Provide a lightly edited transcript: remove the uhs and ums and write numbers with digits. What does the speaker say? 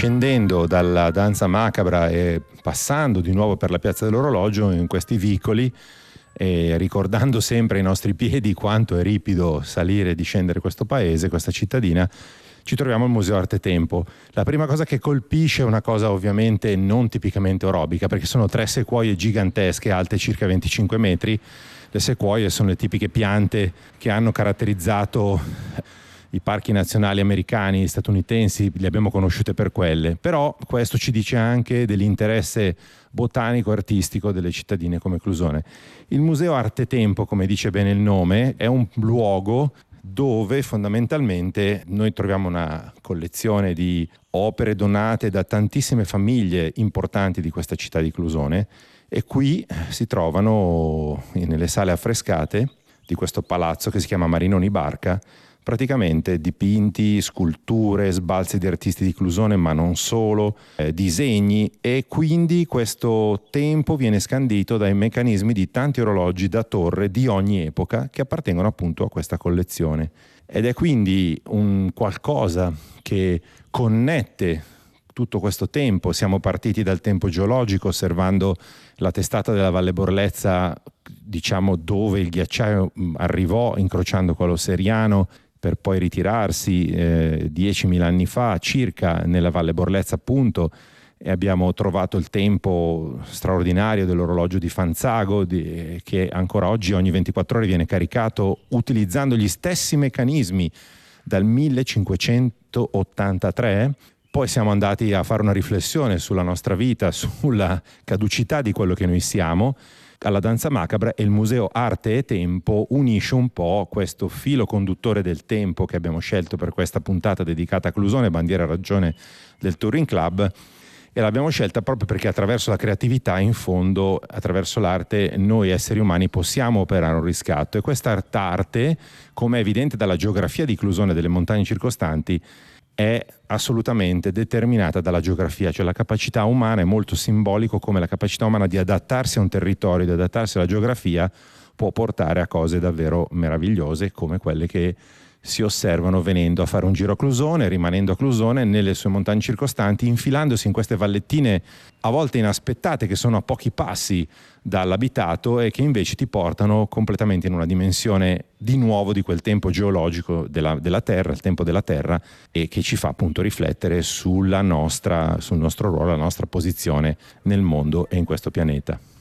scendendo dalla danza macabra e passando di nuovo per la piazza dell'orologio in questi vicoli e ricordando sempre ai nostri piedi quanto è ripido salire e discendere questo paese, questa cittadina, ci troviamo al Museo Arte Tempo. La prima cosa che colpisce è una cosa ovviamente non tipicamente orobica, perché sono 3 sequoie gigantesche alte circa 25 metri. Le sequoie sono le tipiche piante che hanno caratterizzato i parchi nazionali americani, statunitensi, li abbiamo conosciute per quelle. Però questo ci dice anche dell'interesse botanico-artistico delle cittadine come Clusone. Il Museo Arte Tempo, come dice bene il nome, è un luogo dove fondamentalmente noi troviamo una collezione di opere donate da tantissime famiglie importanti di questa città di Clusone, e qui si trovano nelle sale affrescate di questo palazzo che si chiama Marinoni Barca praticamente dipinti, sculture, sbalzi di artisti di Clusone, ma non solo, disegni, e quindi questo tempo viene scandito dai meccanismi di tanti orologi da torre di ogni epoca che appartengono appunto a questa collezione. Ed è quindi un qualcosa che connette tutto questo tempo. Siamo partiti dal tempo geologico osservando la testata della Valle Borlezza, diciamo dove il ghiacciaio arrivò incrociando quello seriano, per poi ritirarsi 10.000 anni fa circa nella Valle Borlezza appunto, e abbiamo trovato il tempo straordinario dell'orologio di Fanzago che ancora oggi ogni 24 ore viene caricato utilizzando gli stessi meccanismi dal 1583. Poi siamo andati a fare una riflessione sulla nostra vita, sulla caducità di quello che noi siamo, alla danza macabra, e il Museo Arte e Tempo unisce un po' questo filo conduttore del tempo che abbiamo scelto per questa puntata dedicata a Clusone, bandiera e ragione del Touring Club, e l'abbiamo scelta proprio perché attraverso la creatività, in fondo, attraverso l'arte, noi esseri umani possiamo operare un riscatto, e questa arte, come è evidente dalla geografia di Clusone e delle montagne circostanti, è assolutamente determinata dalla geografia, cioè la capacità umana è molto simbolico, come la capacità umana di adattarsi a un territorio, di adattarsi alla geografia, può portare a cose davvero meravigliose come quelle che si osservano venendo a fare un giro a Clusone, rimanendo a Clusone nelle sue montagne circostanti, infilandosi in queste vallettine a volte inaspettate che sono a pochi passi dall'abitato e che invece ti portano completamente in una dimensione di nuovo di quel tempo geologico della Terra, il tempo della Terra, e che ci fa appunto riflettere sul nostro ruolo, la nostra posizione nel mondo e in questo pianeta.